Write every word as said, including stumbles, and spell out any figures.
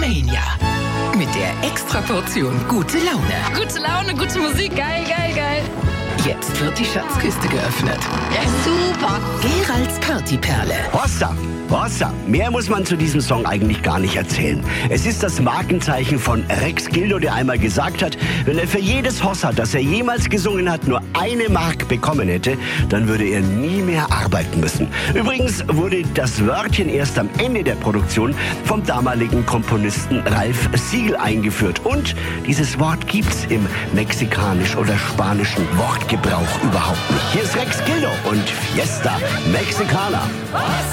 Mania. Mit der Extraportion gute Laune. Gute Laune, gute Musik, geil, geil, geil. Jetzt wird die Schatzkiste geöffnet. Ja, super. Geralds Partyperle. Hossa, Hossa. Mehr muss man zu diesem Song eigentlich gar nicht erzählen. Es ist das Markenzeichen von Rex Gildo, der einmal gesagt hat, wenn er für jedes Hossa, das er jemals gesungen hat, nur eine Mark bekommen hätte, dann würde er nie mehr arbeiten müssen. Übrigens wurde das Wörtchen erst am Ende der Produktion vom damaligen Komponisten Ralph Siegel eingeführt. Und dieses Wort gibt's im mexikanisch- oder spanischen Wortgebrauch überhaupt nicht. Hier ist Rex Gildo und Fiesta Mexicana.